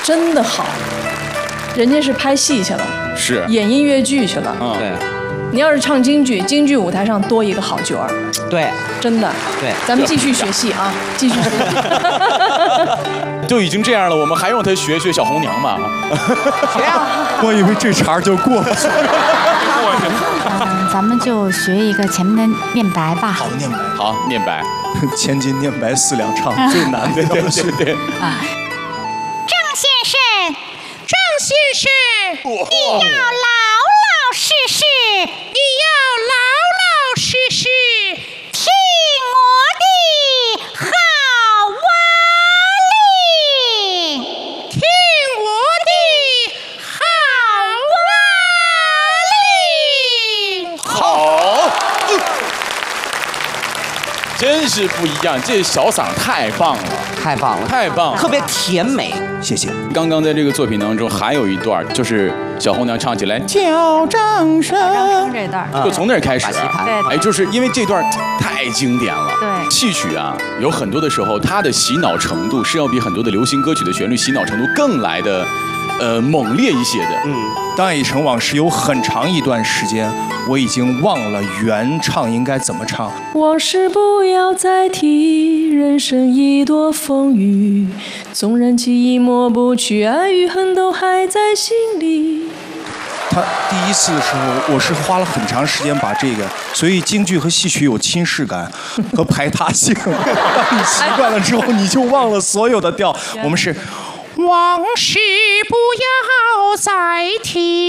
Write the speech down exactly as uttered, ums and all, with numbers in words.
真的好，人家是拍戏去了， 是演音乐剧去了。 嗯， 对。 你要是唱京剧，京剧舞台上多一个好角儿。 对， 真的。 对， 咱们继续学戏啊，继续学戏。 就已经这样了，我们还用他学学小红娘吗？ 学啊！ 我以为这茬就过去了。 嗯，咱们就学一个前面的念白吧。 好，念白。 好，念白。 千金念白四两唱，最难的对对对。 啊，郑先生，郑先生，你要老老实实，你要老老实实听我的好话令，听我的好话令。 好。真是不一样，这小嗓太棒了， 太棒了， 太棒了， 特别甜美。 谢谢。 刚刚在这个作品当中还有一段，就是小红娘唱起来叫张生， 这段就从那儿开始。 对， 哎，就是因为这段太经典了。 对， 戏曲啊，有很多的时候，它的洗脑程度是要比很多的流行歌曲的旋律洗脑程度更来的，呃，猛烈一些的。 嗯，《当爱已成往事》有很长一段时间，我已经忘了原唱应该怎么唱。 往事不要再提，人生已多风雨，纵然记忆抹不去，爱与恨都还在心里。 他第一次的时候，我是花了很长时间把这个，所以京剧和戏曲有侵蚀感和排他性。当你习惯了之后，你就忘了所有的调。我们是往事不要再提。